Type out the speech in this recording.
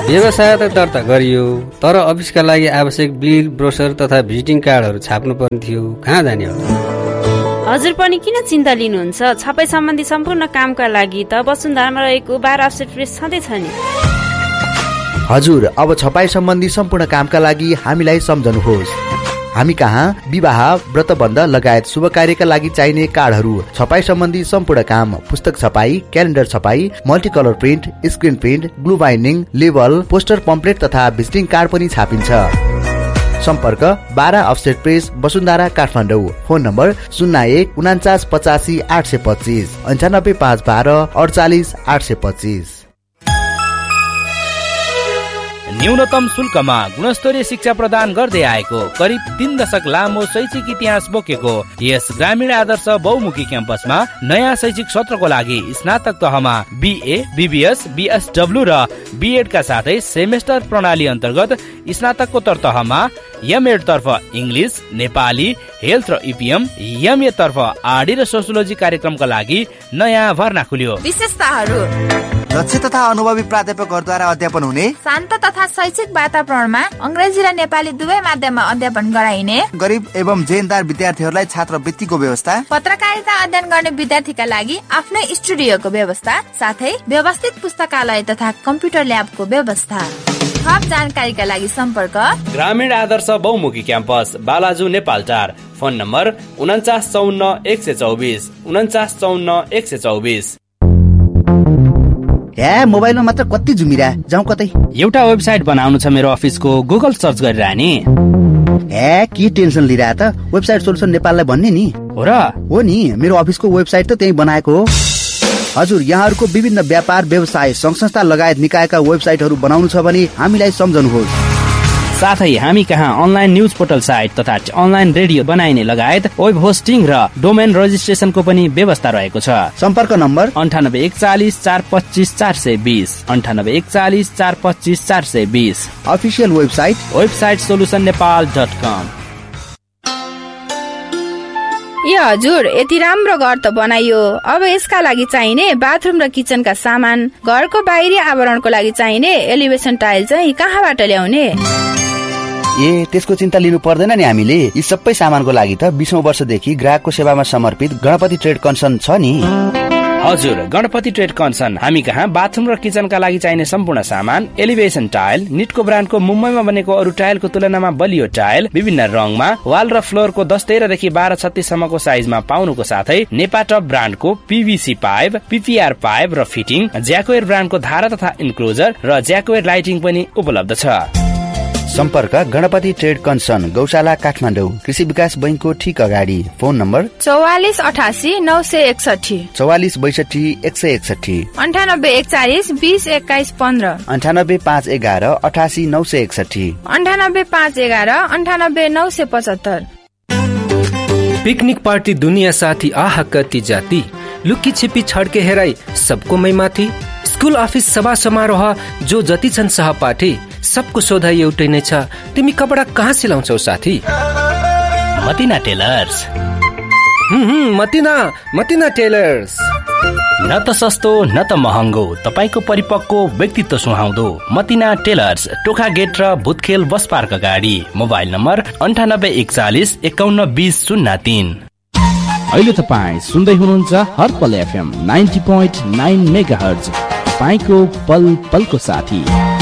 व्यवसाय त दर्ता गरियो, तर अफिसका लागि आवश्यक बिल, ब्रोसर तथा भिजिटिङ कार्डहरू छाप्नु पर्ने थियो। कहाँ जाने हो? हजुर पनि किन चिन्ता लिनुहुन्छ? छपाई सम्बन्धी सम्पूर्ण कामका लागि त वसुन्धरामा रहेको 12 अफसेट प्रेस छँदैछ नि। हजुर, अब छपाई सम्बन्धी सम्पूर्ण कामका लागि हामीलाई सम्झनुहोस्। हामी कहाँ विवाह, व्रतबन्ध लगायत शुभ कार्यका लागि चाहिने कार्डहरू, छपाई सम्बन्धी सम्पूर्ण काम, पुस्तक छपाई, क्यालेन्डर छपाई, मल्टिकलर print, screen print, glue binding, label, poster, pamphlet तथा भिजिटिङ कार्ड पनि छापिन्छ। सम्पर्क 12 offset press, Vasundhara, Kathmandu. Phone number 01 49 85 825 98 512 48 825। न्यूनतम शुल्कमा गुणस्तरीय शिक्षा प्रदान गर्दै आएको करिब 3 दशक लामो शैक्षिक इतिहास बोकेको यस ग्रामीण आदर्श बहुमुखी क्याम्पसमा नयाँ शैक्षिक सत्रको लागि स्नातक तहमा BA, BBS, BSW र B.Ed का साथै सेमेस्टर प्रणाली अन्तर्गत स्नातकोत्तर तहमा M.Ed तर्फ इङ्ग्लिस, नेपाली, हेल्थ र EPM, MA तर्फ आरडी र सोसियोलोजी कार्यक्रमका लागि नयाँ भर्ना खुल्यो। विशेषताहरू: दक्ष तथा अनुभवी प्राध्यापकहरूद्वारा अध्यापन हुने, शान्त तथा शैक्षिक वातावरणमा अंग्रेजी र नेपाली दुवै माध्यममा अध्यापन गराइने, गरिब एवं जेनदार विद्यार्थीहरूलाई छात्रवृत्तिको व्यवस्था, पत्रकारिता अध्ययन गर्ने विद्यार्थीका लागि आफ्नै स्टुडियोको व्यवस्था, साथै व्यवस्थित पुस्तकालय तथा कम्प्युटर ल्याबको व्यवस्था। थप जानकारीका लागि सम्पर्क ग्रामीण आदर्श बहुमुखी क्याम्पस, बालाजु, नेपालटार। Phone number 49 54 124 49 54 124। मोबाइलमा मात्र कति झुमिरा, जाउँ कतै? एउटा वेबसाइट बनाउनु छ मेरो अफिसको, गुगल सर्च गरेर नि। के टेन्सन लिइरा त? वेबसाइट सोल्युसन नेपाललाई भन्ने नि। हो र? हो नि, मेरो अफिसको वेबसाइट त त्यही बनाएको हो। हजुर, यहाँहरूको विभिन्न व्यापार, व्यवसाय, संघ संस्था लगायत निकायका वेबसाइटहरू बनाउनु छ भने हामीलाई सम्झनुहोस्। साथै हामी कहाँ अनलाइन न्युज पोर्टल साइट तथा अनलाइन रेडियो बनाइने लगायत वेब होस्टिङ र डोमेन रजिस्ट्रेसनको पनि व्यवस्था रहेको छ। सम्पर्क नम्बर 98 425 420 98 425 420। Official website solutionnepal.com। हजुर, यति राम्रो घर त बनाइयो, अब यसका लागि चाहिने बाथरुम र किचनका सामान, घरको बाहिरी आवरणको लागि चाहिने एलिभेसन टाइल चाहिँ कहाँबाट ल्याउने? त्यसको चिन्ता लिनु पर्दैन नि। हामीले यी सबै सामानको लागि त 20औं वर्षदेखि ग्राहकको सेवामा समर्पित गणपति ट्रेड कन्सन छ नि। हजुर, गणपति ट्रेड कन्सन। हामी कहाँ बाथरुम र किचनका लागि चाहिने सम्पूर्ण सामान, एलिभेसन टाइल, निटको ब्रान्डको मुम्बईमा बनेको अरू टाइलको तुलनामा बलियो टाइल, विभिन्न रङमा, वाल र फ्लोरको 10-13 देखि 12-36 सम्मको साइजमा पाउनुको साथै नेपाटप ब्रान्डको PVC पाइप, PPR पाइप र फिटिङ, ज्याकोएर ब्रान्डको धारा तथा इन्क्लोजर र ज्याकोएर लाइटिङ पनि उपलब्ध छ। सम्पर्क गणपति ट्रेड कन्सन, गौशाला, काठमाडौँ, कृषि विकास बैंकको ठीक अगाडि। Phone number 44 88 961 44 62 161 98 41 20 21 15 98 511 88 961 98 511 98 975। पिकनिक पार्टी दुनिया साथी, आहा कति जाति, लुकी छिपी छड्के हेराई सबको मै माथि। स्कुल अफिस सभा समारोह जो जति छन् सहपाठी, सबको सोधाइ एउटै नै छ, तिमी कपडा कहाँ सिलाउँछौ साथी? मतिना टेलर्स। मतिना टेलर्स। न त सस्तो न त महँगो, तपाईको परिपक्व व्यक्तित्व सुहाउँदो मतिना टेलर्स, टोखा गेट र भूतखेल बस पार्क अगाडि। Mobile number 98 41 51 20 03। अहिले तपाईँ सुन्दै हुनुहुन्छ हर्पल FM 90.9 मेगाहर्ज, तपाईको पल पलको साथी।